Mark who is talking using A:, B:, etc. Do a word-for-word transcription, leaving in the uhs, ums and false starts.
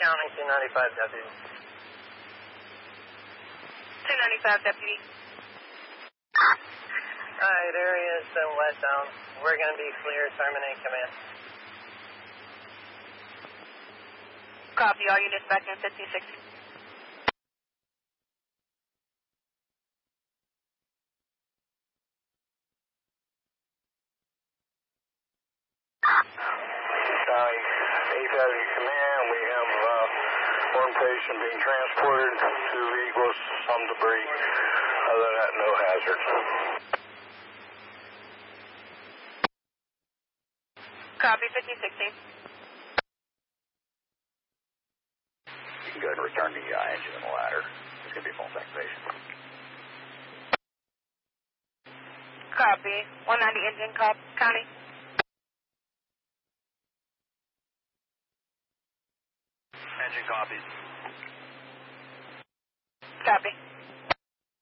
A: County, two ninety-five deputy.
B: two ninety-five deputy.
A: Alright, area is been let down. We're going to be clear. Terminate command.
B: Copy. All units back in fifteen sixty.
C: County, eighth Avenue Command. We have uh, one patient being transported, two vehicles, some debris. Other than that, no hazard.
B: Copy. fifteen sixty.
D: You can go ahead and return the uh, engine and the ladder. It's going to be a phone activation.
B: Copy. one ninety engine, cop, County.
D: Engine copies.
B: Copy.